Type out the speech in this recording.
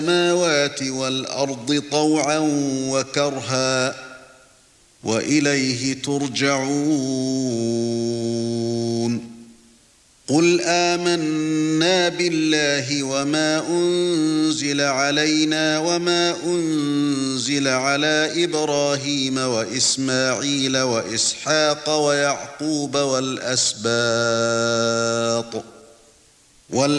السماوات والأرض طوعا وكرها وإليه ترجعون قل آمنا بالله وما أنزل علينا وما أنزل على إبراهيم وإسماعيل وإسحاق ويعقوب والأسباط